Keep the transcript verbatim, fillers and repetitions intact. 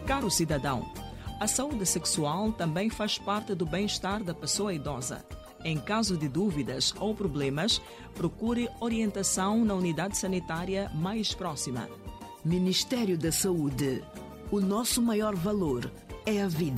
Caro cidadão, a saúde sexual também faz parte do bem-estar da pessoa idosa. Em caso de dúvidas ou problemas, procure orientação na unidade sanitária mais próxima. Ministério da Saúde. O nosso maior valor é a vida.